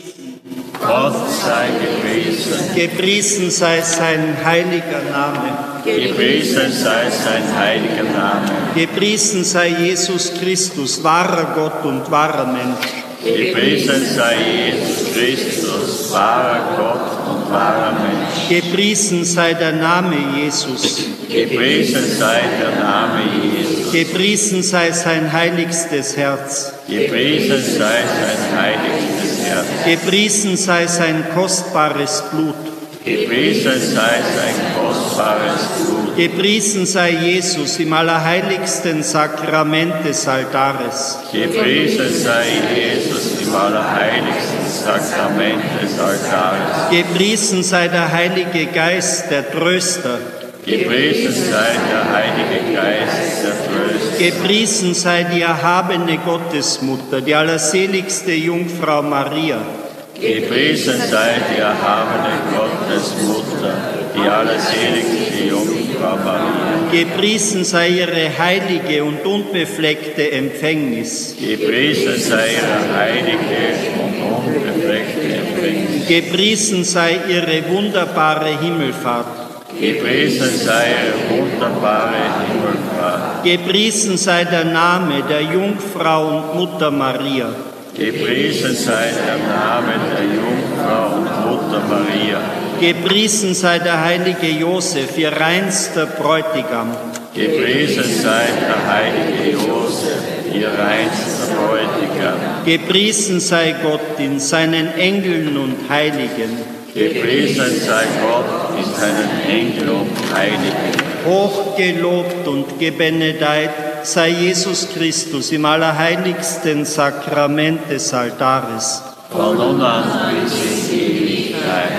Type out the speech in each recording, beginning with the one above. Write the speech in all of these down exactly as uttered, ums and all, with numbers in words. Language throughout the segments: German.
Gott sei gepriesen. Gepriesen sei sein heiliger Name. Gepriesen sei sein heiliger Name. Gepriesen sei Jesus Christus, wahrer Gott und wahrer Mensch. Gepriesen sei Jesus Christus, wahrer Gott und wahrer Mensch. Gepriesen sei der Name Jesus. Gepriesen sei der Name Jesus. Gepriesen sei sein heiligstes Herz. Gepriesen sei sein heiligstes Herz. Gepriesen sei sein kostbares Blut. Gepriesen sei sein kostbares Blut. Gepriesen sei Jesus im allerheiligsten Sakrament des Altares. Gepriesen sei Jesus im allerheiligsten Sakrament des Altares. Gepriesen sei der Heilige Geist, der Tröster. Gepriesen sei der Heilige Geist, der Tröster. Gepriesen sei die erhabene Gottesmutter, die allerseligste Jungfrau Maria. Gepriesen sei die erhabene Gottesmutter, die allerseligste Jungfrau Maria. Gepriesen sei ihre heilige und unbefleckte Empfängnis. Gepriesen sei ihre heilige und unbefleckte Empfängnis. Gepriesen sei ihre wunderbare Himmelfahrt. Gepriesen sei ihre wunderbare Himmelfahrt. Gepriesen sei der Name der Jungfrau und Mutter Maria. Gepriesen sei der Name der Jungfrau und Mutter Maria. Gepriesen sei der heilige Josef, ihr reinster Bräutigam. Gepriesen sei der heilige Josef, ihr reinster Bräutigam. Gepriesen sei Gott in seinen Engeln und Heiligen. Gepriesen sei Gott in seinen Engeln und Heiligen. Hochgelobt und gebenedeit sei Jesus Christus im allerheiligsten Sakrament des Altares. Von nun an bis in Ewigkeit.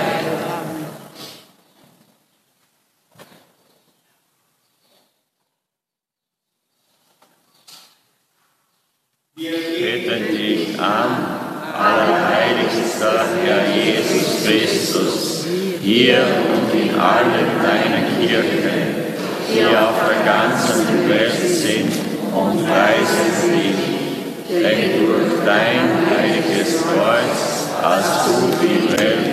Wir beten dich an, allerheiligster Herr Jesus Christus, hier und in allen deinen Kirchen, die auf der ganzen Welt sind, und preisen dich, denn durch dein heiliges Kreuz hast du die Welt